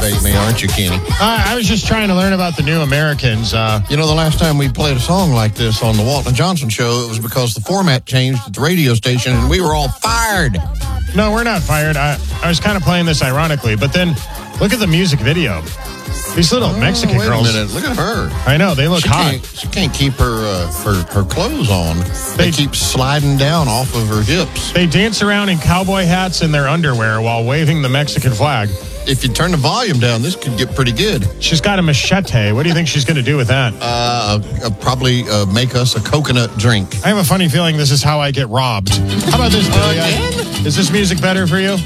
me, aren't you, Kenny? I was just trying to learn about the New Americans. You know, the last time we played a song like this on the Walton Johnson show, it was because the format changed at the radio station and we were all fired. No, we're not fired. I was kind of playing this ironically, but then look at the music video. These little Mexican wait girls. a minute. Look at her. I know, they look hot. She can't keep her clothes on. They keep sliding down off of her hips. They dance around in cowboy hats and their underwear while waving the Mexican flag. If you turn the volume down, this could get pretty good. She's got a machete. What do you think she's going to do with that? Probably make us a coconut drink. I have a funny feeling this is how I get robbed. How about this, Billy? Is this music better for you?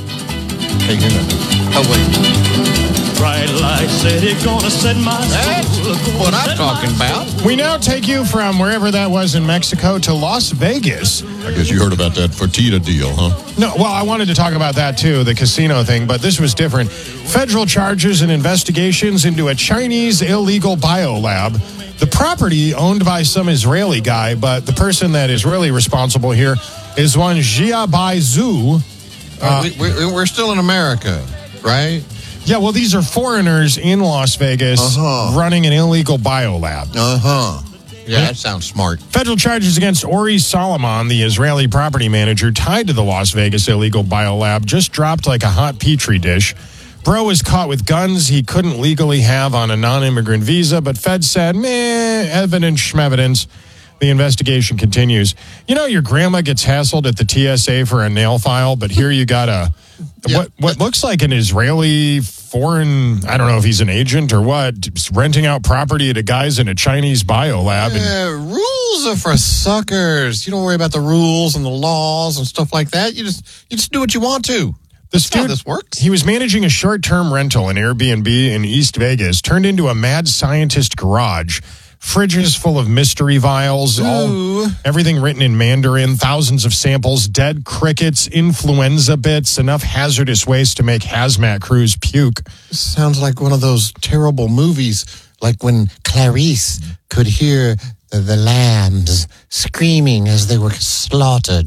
Hey, you're not. Oh, wait. Bright light said it gonna set my soul. That's what I'm talking about. We now take you from wherever that was in Mexico to Las Vegas. I guess you heard about that Fertitta deal, huh? No, well, I wanted to talk about that too, the casino thing, but this was different. Federal charges and investigations into a Chinese illegal biolab. The property owned by some Israeli guy, but the person that is really responsible here is one Xiaobai Zhu. We're still in America, right? Yeah, well, these are foreigners in Las Vegas running an illegal biolab. Yeah, that sounds smart. Federal charges against Ori Solomon, the Israeli property manager tied to the Las Vegas illegal biolab, just dropped like a hot petri dish. Bro was caught with guns he couldn't legally have on a non-immigrant visa, but Fed said, evidence schmevidence. The investigation continues. You know, your grandma gets hassled at the TSA for a nail file, but here you got what looks like an Israeli foreign, I don't know if he's an agent or what, renting out property to guys in a Chinese biolab. Rules are for suckers. You don't worry about the rules and the laws and stuff like that. You just do what you want to. That's how this works. He was managing a short-term rental, an Airbnb in East Vegas, turned into a mad scientist garage. Fridges full of mystery vials, everything written in Mandarin, thousands of samples, dead crickets, influenza bits, enough hazardous waste to make hazmat crews puke. Sounds like one of those terrible movies, like when Clarice could hear the lambs screaming as they were slaughtered.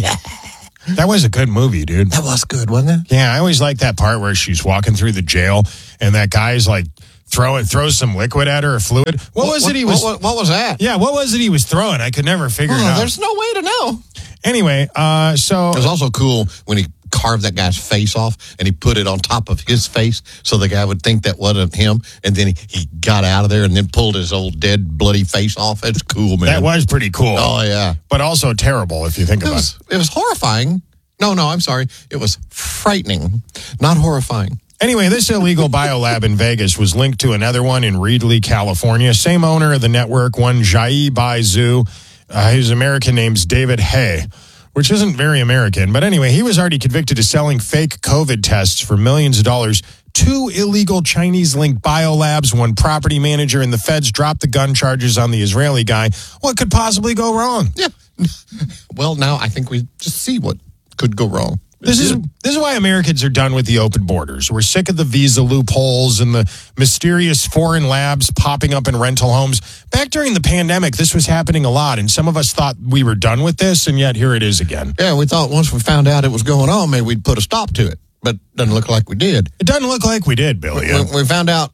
That was a good movie, dude. That was good, wasn't it? Yeah, I always like that part where she's walking through the jail and that guy's like, throws some liquid at her or fluid. What was that? Yeah, what was it he was throwing? I could never figure it out. There's no way to know. Anyway, so... It was also cool when he carved that guy's face off and he put it on top of his face so the guy would think that wasn't him. And then he got out of there and then pulled his old dead bloody face off. It's cool, man. That was pretty cool. Oh, yeah. But also terrible if you think about it. It was horrifying. No, I'm sorry. It was frightening, not horrifying. Anyway, this illegal biolab in Vegas was linked to another one in Reedley, California. Same owner of the network, one Xiaobai Zhu. His American name's David Hay, which isn't very American. But anyway, he was already convicted of selling fake COVID tests for millions of dollars. 2 illegal Chinese-linked biolabs, one property manager, and the feds dropped the gun charges on the Israeli guy. What could possibly go wrong? Yeah. Well, now I think we just see what could go wrong. This is why Americans are done with the open borders. We're sick of the visa loopholes and the mysterious foreign labs popping up in rental homes. Back during the pandemic, this was happening a lot, and some of us thought we were done with this, and yet here it is again. Yeah, we thought once we found out it was going on, maybe we'd put a stop to it, but it doesn't look like we did. It doesn't look like we did, Billy. We found out,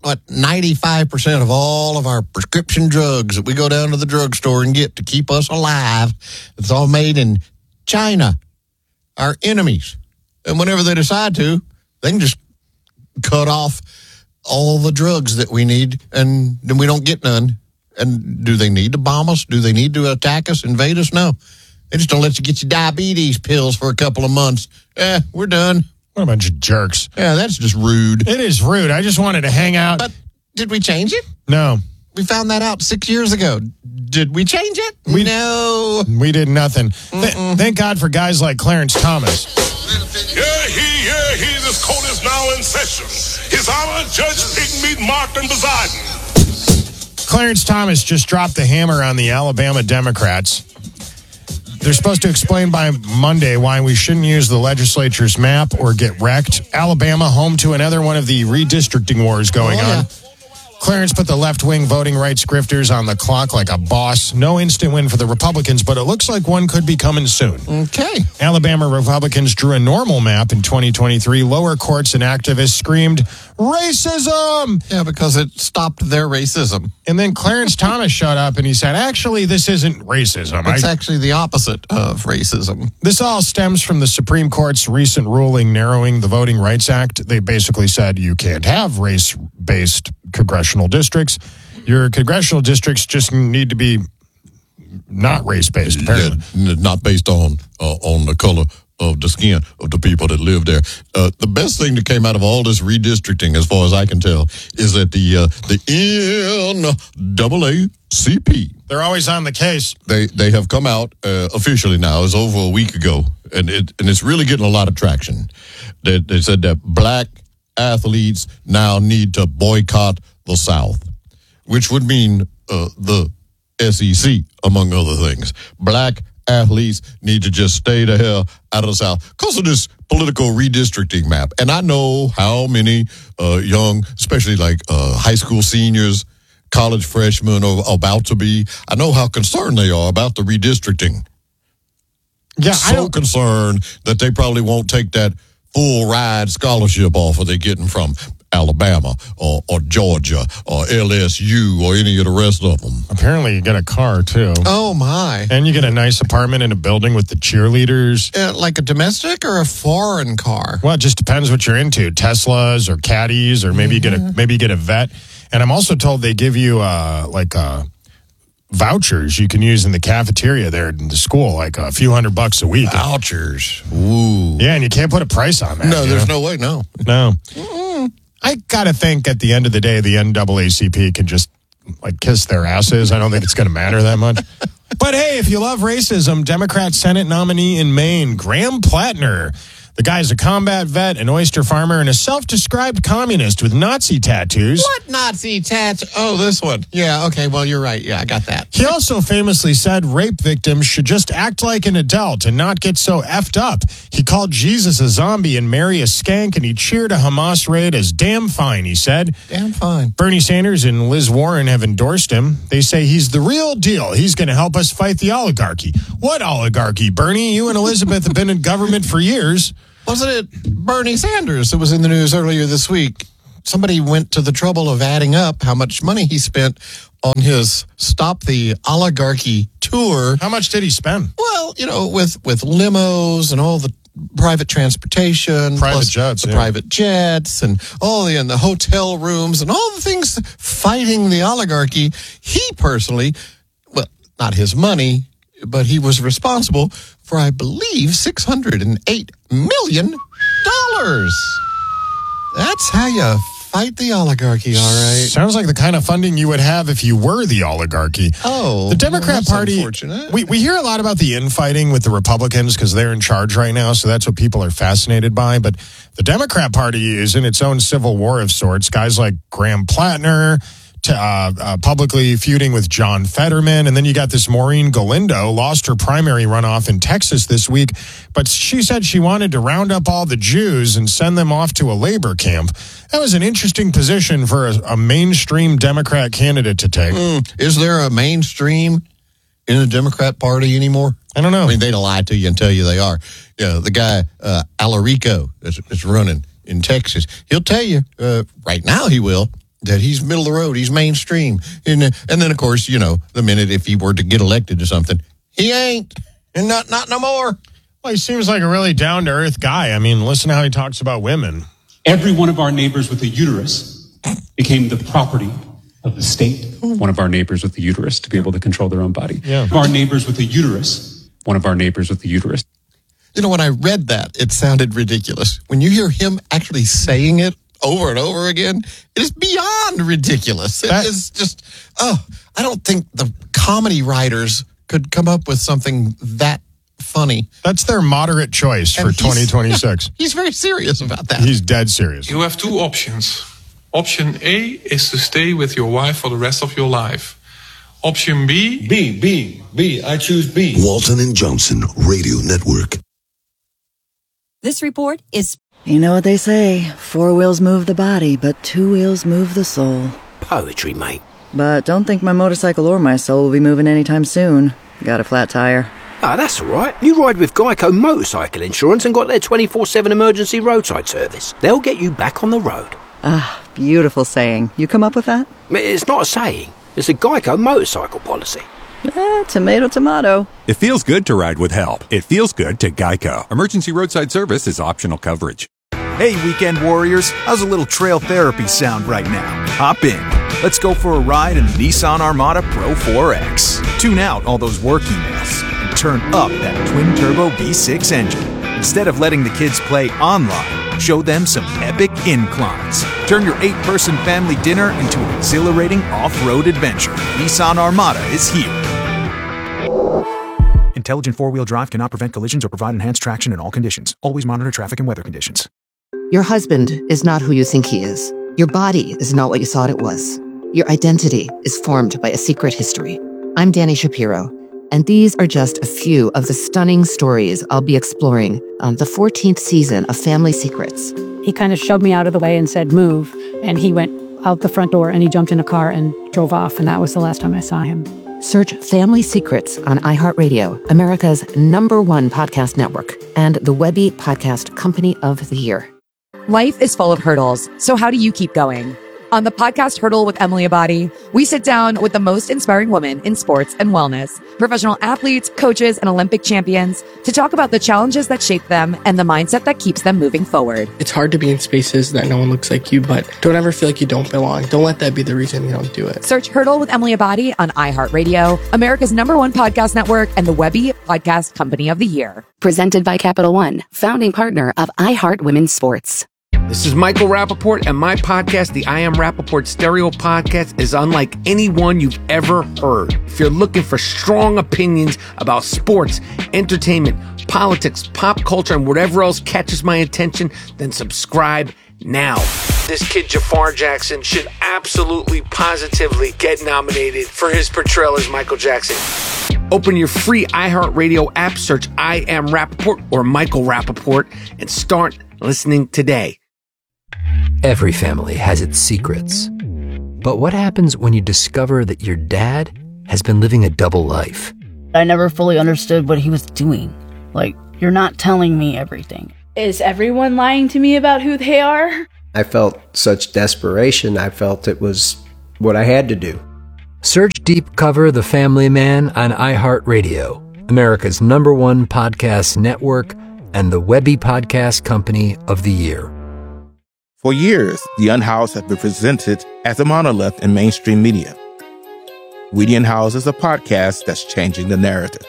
95% of all of our prescription drugs that we go down to the drugstore and get to keep us alive, it's all made in China. Our enemies. And whenever they decide to, they can just cut off all the drugs that we need, and then we don't get none. And do they need to bomb us? Do they need to attack us, invade us? No. They just don't let you get your diabetes pills for a couple of months. We're done. What a bunch of jerks. Yeah, that's just rude. It is rude. I just wanted to hang out. But did we change it? No. We found that out 6 years ago. Did we change it? No. We did nothing. Thank God for guys like Clarence Thomas. Yeah, he. This court is now in session. His Honor, Judge Pigmeat Martin presiding. Clarence Thomas just dropped the hammer on the Alabama Democrats. They're supposed to explain by Monday why we shouldn't use the legislature's map or get wrecked. Alabama, home to another one of the redistricting wars going on. Clarence put the left-wing voting rights grifters on the clock like a boss. No instant win for the Republicans, but it looks like one could be coming soon. Okay. Alabama Republicans drew a normal map in 2023. Lower courts and activists screamed, racism! Yeah, because it stopped their racism. And then Clarence Thomas showed up and he said, actually, this isn't racism. It's actually the opposite of racism. This all stems from the Supreme Court's recent ruling narrowing the Voting Rights Act. They basically said you can't have race-based congressional districts. Your congressional districts just need to be not race-based, apparently. Yeah, not based on the color of the skin of the people that live there. The best thing that came out of all this redistricting, as far as I can tell, is that the NAACP. They're always on the case. They have come out officially now. It was over a week ago, and it's really getting a lot of traction. They said that black athletes now need to boycott the South, which would mean the SEC, among other things. Black athletes need to just stay the hell out of the South because of this political redistricting map. And I know how many young, especially like high school seniors, college freshmen are about to be. I know how concerned they are about the redistricting. Yeah, so concerned that they probably won't take that full ride scholarship offer they're getting from Alabama or Georgia or LSU or any of the rest of them. Apparently you get a car, too. Oh, my. And you get a nice apartment in a building with the cheerleaders. Like a domestic or a foreign car? Well, it just depends what you're into. Teslas or Caddies, or maybe you get a Vet. And I'm also told they give you vouchers you can use in the cafeteria there in the school, like a few $100 a week. Vouchers. Ooh. Yeah, and you can't put a price on that. No, there's no way, no. No. I got to think at the end of the day, the NAACP can just kiss their asses. I don't think it's going to matter that much. But hey, if you love racism, Democrat Senate nominee in Maine, Graham Plattner. The guy's a combat vet, an oyster farmer, and a self-described communist with Nazi tattoos. What Nazi tats? Oh, this one. Yeah, okay, well, you're right. Yeah, I got that. He also famously said rape victims should just act like an adult and not get so effed up. He called Jesus a zombie and Mary a skank, and he cheered a Hamas raid as damn fine, he said. Damn fine. Bernie Sanders and Liz Warren have endorsed him. They say he's the real deal. He's going to help us fight the oligarchy. What oligarchy, Bernie? You and Elizabeth have been in government for years. Wasn't it Bernie Sanders that was in the news earlier this week? Somebody went to the trouble of adding up how much money he spent on his Stop the Oligarchy tour. How much did he spend? Well, with limos and all the private transportation, private jets, private jets, and all the hotel rooms and all the things fighting the oligarchy. He personally, well, not his money, but he was responsible for, I believe, $608 million. That's how you fight the oligarchy, all right? Sounds like the kind of funding you would have if you were the oligarchy. Oh, the Democrat Party, we hear a lot about the infighting with the Republicans because they're in charge right now, so that's what people are fascinated by. But the Democrat Party is in its own civil war of sorts. Guys like Graham Plattner, publicly feuding with John Fetterman. And then you got this Maureen Galindo, lost her primary runoff in Texas this week, but she said she wanted to round up all the Jews and send them off to a labor camp. That was an interesting position for a mainstream Democrat candidate to take. Is there a mainstream in the Democrat Party anymore? I don't know. I mean, they'd lie to you and tell you they are. Yeah, the guy, Alarico, is running in Texas. He'll tell you, right now he will, that he's middle of the road, he's mainstream. And then, of course, the minute if he were to get elected to something, he ain't. And not no more. Well, he seems like a really down-to-earth guy. I mean, listen to how he talks about women. Every one of our neighbors with a uterus became the property of the state. One of our neighbors with a uterus to be able to control their own body. Yeah. Our neighbors with a uterus. One of our neighbors with a uterus. When I read that, it sounded ridiculous. When you hear him actually saying it over and over again, it is beyond ridiculous. It is just, I don't think the comedy writers could come up with something that funny. That's their moderate choice for 2026. He's very serious about that. He's dead serious. You have two options. Option A is to stay with your wife for the rest of your life. Option B. B. I choose B. Walton and Johnson Radio Network. This report is... You know what they say, 4 wheels move the body, but 2 wheels move the soul. poetry, mate. But don't think my motorcycle or my soul will be moving anytime soon. Got a flat tire. Ah, that's all right. You ride with Geico Motorcycle Insurance and got their 24/7 emergency roadside service. They'll get you back on the road. Ah, beautiful saying. You come up with that? It's not a saying. It's a Geico motorcycle policy. Tomato, tomato. It feels good to ride with help. It feels good to Geico. Emergency roadside service is optional coverage. Hey, weekend warriors. How's a little trail therapy sound right now? Hop in. Let's go for a ride in the Nissan Armada Pro 4X. Tune out all those work emails and turn up that twin-turbo V6 engine. Instead of letting the kids play online, show them some epic inclines. Turn your 8-person family dinner into an exhilarating off-road adventure. Nissan Armada is here. Intelligent four-wheel drive cannot prevent collisions or provide enhanced traction in all conditions. Always monitor traffic and weather conditions. Your husband is not who you think he is. Your body is not what you thought it was. Your identity is formed by a secret history. I'm Danny Shapiro, and these are just a few of the stunning stories I'll be exploring on the 14th season of Family Secrets. He kind of shoved me out of the way and said, move. And he went out the front door and he jumped in a car and drove off. And that was the last time I saw him. Search Family Secrets on iHeartRadio, America's #1 podcast network, and the Webby Podcast Company of the Year. Life is full of hurdles, so how do you keep going? On the podcast Hurdle with Emily Abadi, we sit down with the most inspiring women in sports and wellness, professional athletes, coaches, and Olympic champions to talk about the challenges that shape them and the mindset that keeps them moving forward. It's hard to be in spaces that no one looks like you, but don't ever feel like you don't belong. Don't let that be the reason you don't do it. Search Hurdle with Emily Abadi on iHeartRadio, America's #1 podcast network, and the Webby Podcast Company of the Year. Presented by Capital One, founding partner of iHeart Women's Sports. This is Michael Rappaport, and my podcast, the I Am Rappaport Stereo Podcast, is unlike any one you've ever heard. If you're looking for strong opinions about sports, entertainment, politics, pop culture, and whatever else catches my attention, then subscribe now. This kid, Jafar Jackson, should absolutely, positively get nominated for his portrayal as Michael Jackson. Open your free iHeartRadio app, search I Am Rappaport or Michael Rappaport, and start listening today. Every family has its secrets. But what happens when you discover that your dad has been living a double life? I never fully understood what he was doing. Like, you're not telling me everything. Is everyone lying to me about who they are? I felt such desperation. I felt it was what I had to do. Search Deep Cover The Family Man on iHeartRadio, America's #1 podcast network, and the Webby Podcast Company of the Year. For years, The Unhoused have been presented as a monolith in mainstream media. We The Unhoused is a podcast that's changing the narrative.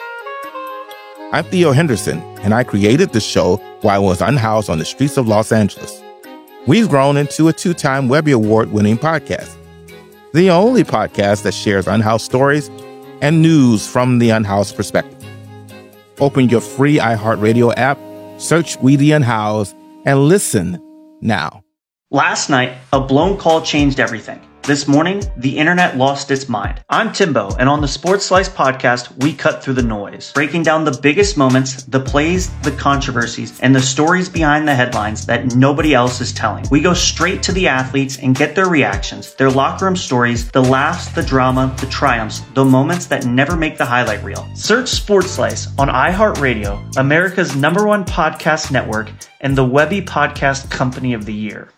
I'm Theo Henderson, and I created the show while I was unhoused on the streets of Los Angeles. We've grown into a 2-time Webby Award-winning podcast, the only podcast that shares unhoused stories and news from the unhoused perspective. Open your free iHeartRadio app, search We The Unhoused, and listen now. Last night, a blown call changed everything. This morning, the internet lost its mind. I'm Timbo, and on the Sports Slice podcast, we cut through the noise, breaking down the biggest moments, the plays, the controversies, and the stories behind the headlines that nobody else is telling. We go straight to the athletes and get their reactions, their locker room stories, the laughs, the drama, the triumphs, the moments that never make the highlight reel. Search Sports Slice on iHeartRadio, America's #1 podcast network, and the Webby Podcast Company of the Year.